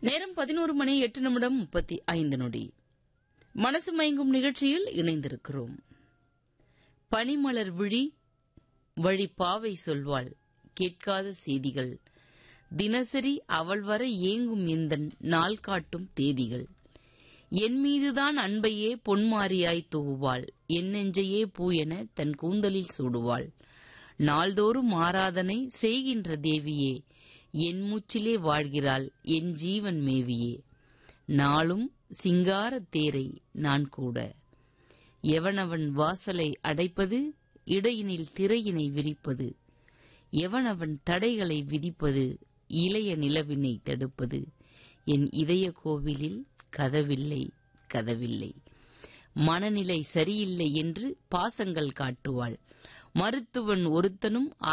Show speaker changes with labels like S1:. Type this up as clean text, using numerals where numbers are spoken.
S1: நேரம் 11:08:35. மனசு மயங்கும் நிகழ்ச்சியில் இணைந்திருக்கிறோம். பனிமலர் விழி வழி பாவை சொல்வாள் கேட்காத செய்திகள், தினசரி அவள் வர ஏங்கும் இந்த நாள் காட்டும் தேதிகள். என் மீதுதான் அன்பையே பொன்மாரியாய் தூவுவாள், என் நெஞ்சையே பூ என தன் கூந்தலில் சூடுவாள். நாள்தோறும் ஆராதனை செய்கின்ற தேவியே, என் மூச்சிலே வாழ்கிறாள் என் ஜீவன் மேவியே. நாளும் சிங்கார தேரை நான் கூட, எவனவன் வாசலை அடைப்பது, இடையினில் திரையினை விரிப்பது, எவனவன் தடைகளை விதிப்பது, இளைய நிலவினை தடுப்பது, என் இதய கோவிலில் கதவில்லை கதவில்லை. மனநிலை சரியில்லை என்று பாசங்கள் காட்டுவாள், மருத்துவன் ஒருத்தனும்